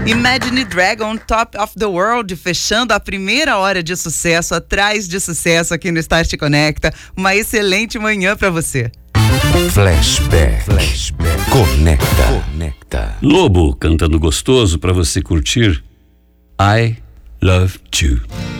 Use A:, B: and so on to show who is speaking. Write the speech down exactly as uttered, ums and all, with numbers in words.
A: Imagine Dragon, Top of the World, fechando a primeira hora de sucesso, atrás de sucesso aqui no Start Conecta. Uma excelente manhã pra você.
B: Flashback. Flashback. Conecta. Conecta.
C: Lobo cantando gostoso pra você curtir. I Love You.